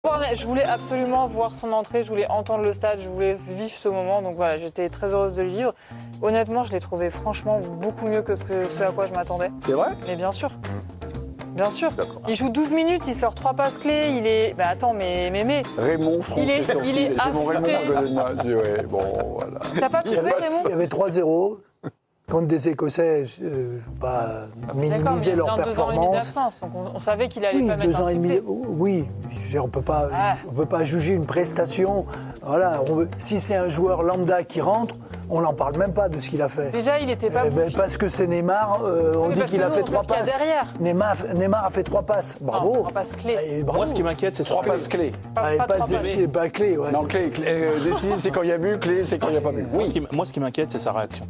Je voulais absolument voir son entrée, je voulais entendre le stade, je voulais vivre ce moment. Donc voilà, j'étais très heureuse de le vivre. Honnêtement, je l'ai trouvé franchement beaucoup mieux que ce à quoi je m'attendais. C'est vrai ? Mais bien sûr. Bien sûr. Il joue 12 minutes, il sort 3 passes clés, il est... Bah attends, mais... Raymond fronce ses sourcils. J'ai mon Raymond à côté de moi. Ouais, bon, voilà. T'as pas trouvé, Raymond ? Il y avait 3-0 contre des Écossais. Il ne faut pas minimiser leur performance. Donc on savait qu'il allait pas mettre 2 ans et demi. Oui, on ne peut pas juger une prestation. Voilà, si c'est un joueur lambda qui rentre, on n'en parle même pas de ce qu'il a fait. Déjà, il n'était pas bon. Parce que c'est Neymar, on dit qu'il a fait 3 passes. Neymar a fait 3 passes. Bravo. 3 passes clés. Moi, ce qui m'inquiète, c'est 3 passes clés. C'est pas clé. Ouais. Non, clé. Décisive, c'est quand il y a but. Clé, c'est quand il n'y a pas but. Oui. Moi, ce qui m'inquiète, c'est sa réaction.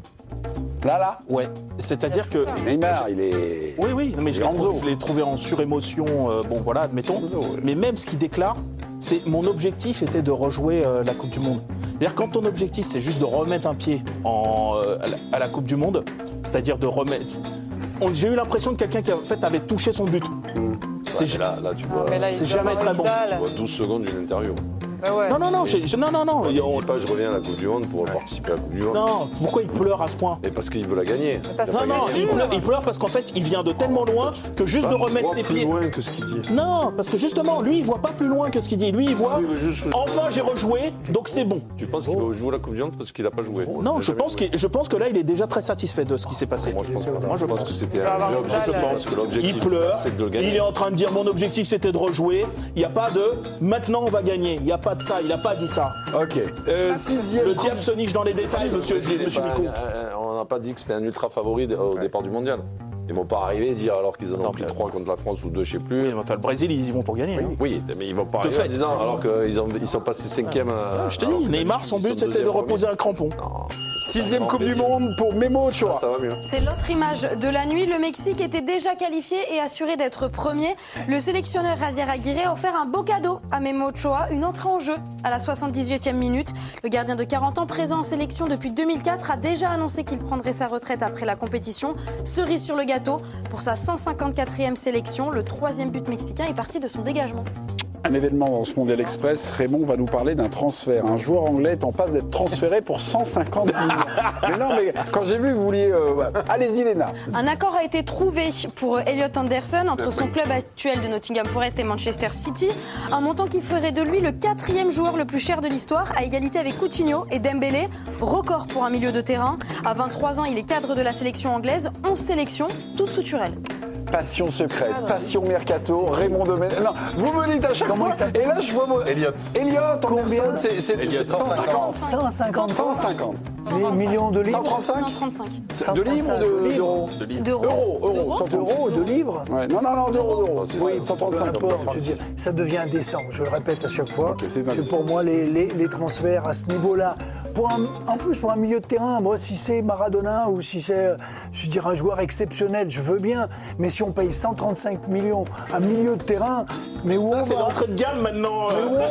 Là Ouais. C'est-à-dire que... Neymar, il est... Oui, mais je l'ai trouvé en surémotion, bon voilà, admettons. Mais même ce qu'il déclare, c'est mon objectif était de rejouer la Coupe du Monde. C'est-à-dire quand ton objectif, c'est juste de remettre un pied à la Coupe du Monde, c'est-à-dire de remettre... J'ai eu l'impression de quelqu'un qui en fait avait touché son but. Là, tu vois, c'est jamais très bon. Tu vois 12 secondes d'une interview. Ouais. Non. Il ne dit pas je reviens à la Coupe du Monde pour participer à la Coupe du Monde. Non, pourquoi il pleure à ce point ? Et parce qu'il veut la gagner. Non, il pleure parce qu'en fait, il vient de tellement loin que juste de remettre ses pieds... plus loin que ce qu'il dit. Non, parce que justement, lui, il voit pas plus loin que ce qu'il dit. Lui, il voit, enfin, j'ai rejoué, donc c'est bon. Tu penses qu'il va jouer la Coupe du Monde parce qu'il n'a pas joué ? Non, je pense que là, il est déjà très satisfait de ce qui s'est passé. Moi, je pense que c'était l'objectif. Il pleure, il est en train de dire mon objectif, c'était de rejouer. Il n'y a pas de maintenant, on va gagner. Il n'y a pas de ça, il n'a pas dit ça. Ok. Le diable se niche dans les détails, monsieur Micou. On n'a pas dit que c'était un ultra favori au départ du mondial. Ils ne vont pas arriver et dire alors qu'ils en ont pris 3 contre la France ou 2, je ne sais plus. Oui, enfin, le Brésil, ils y vont pour gagner. Oui, mais ils ne vont pas arriver en disant alors qu'ils sont passés 5e. Je te dis, Neymar, son but, c'était de reposer un crampon. 6e Coupe du Monde pour Memo Ochoa. Ça va mieux. C'est l'autre image de la nuit. Le Mexique était déjà qualifié et assuré d'être premier. Le sélectionneur Javier Aguirre a offert un beau cadeau à Memo Ochoa, une entrée en jeu à la 78e minute. Le gardien de 40 ans, présent en sélection depuis 2004, a déjà annoncé qu'il prendrait sa retraite après la compétition. Cerise sur le gâteau, pour sa 154e sélection, le 3e but mexicain est parti de son dégagement. Un événement dans ce Mondial Express, Raymond va nous parler d'un transfert. Un joueur anglais est en passe d'être transféré pour 150 millions. Mais non, mais quand j'ai vu que vous vouliez... Allez-y, Léna. Un accord a été trouvé pour Elliot Anderson entre son club actuel de Nottingham Forest et Manchester City. Un montant qui ferait de lui le 4e joueur le plus cher de l'histoire, à égalité avec Coutinho et Dembélé. Record pour un milieu de terrain. À 23 ans, il est cadre de la sélection anglaise. 11 sélections, toutes structurelles. Passion secrète, passion mercato, Raymond Domenech. Non, vous me dites à chaque fois. Et là, je vois vos... Elliot, combien ? C'est 150. 150. Les millions de livres. 135. De livres ou d'euros ? D'euros ou de livres ? Ouais. Non, d'euros. Oui, 135. je veux dire, ça devient indécent, je le répète à chaque fois. Que pour moi, les transferts à ce niveau-là, en plus pour un milieu de terrain, moi, si c'est Maradona ou si c'est, je veux dire, un joueur exceptionnel, je veux bien. Mais si on paye 135 millions à milieu de terrain, mais où ça, c'est l'entrée de gamme maintenant.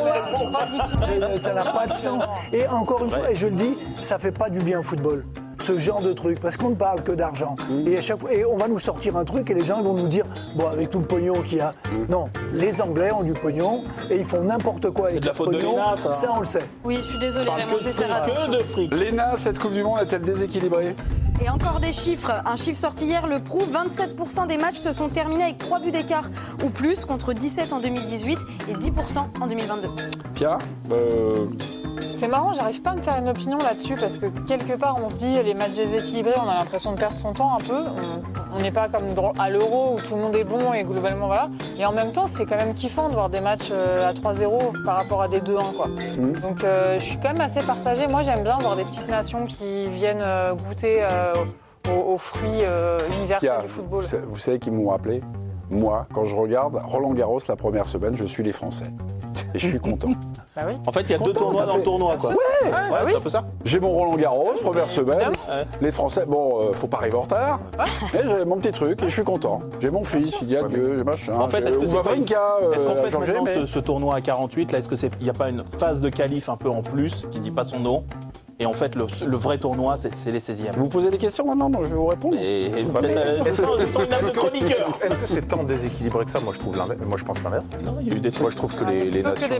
Ça n'a pas de sens. Et encore une fois, et je le dis, ça fait pas du bien au football. Ce genre de truc, parce qu'on ne parle que d'argent. Et à chaque fois, et on va nous sortir un truc et les gens vont nous dire, bon, avec tout le pognon qu'il y a. Non, les Anglais ont du pognon et ils font n'importe quoi avec le pognon. C'est de la faute de Léna, ça. On le sait. Oui, je suis désolée, Raymond, je vais faire attention. Que de fric. Léna, cette Coupe du Monde est-elle déséquilibrée ? Et encore des chiffres. Un chiffre sorti hier le prouve. 27% des matchs se sont terminés avec 3 buts d'écart ou plus, contre 17 en 2018 et 10% en 2022. Pia, C'est marrant, j'arrive pas à me faire une opinion là-dessus parce que quelque part on se dit les matchs déséquilibrés, on a l'impression de perdre son temps un peu. On n'est pas comme à l'Euro où tout le monde est bon et globalement voilà. Et en même temps, c'est quand même kiffant de voir des matchs à 3-0 par rapport à des 2-1 quoi. Donc je suis quand même assez partagée. Moi j'aime bien voir des petites nations qui viennent goûter aux fruits universels du football. Vous savez qui m'ont rappelé ? Moi, quand je regarde Roland Garros la première semaine, je suis les Français. Et je suis content. Bah oui. En fait, il y a 2 tournois dans le tournoi, quoi. Ouais, c'est un peu ça. J'ai mon Roland Garros, première semaine. Les Français, faut pas arriver en retard. Mais j'ai mon petit truc et je suis content. J'ai mon fils, il y a Dieu, j'ai machin. En fait, est-ce qu'en fait, maintenant, ce tournoi à 48, là, est-ce qu'il n'y a pas une phase de qualif un peu en plus, qui dit pas son nom ? Et en fait, le vrai tournoi, c'est les 16e. Vous posez des questions maintenant, donc je vais vous répondre. Je sens une âme de chroniqueur. Est-ce que c'est tant déséquilibré que ça? Moi, je trouve l'inverse. Moi, je pense l'inverse. Non, il y a eu des trucs. Moi, je trouve que les Plutôt que nations. des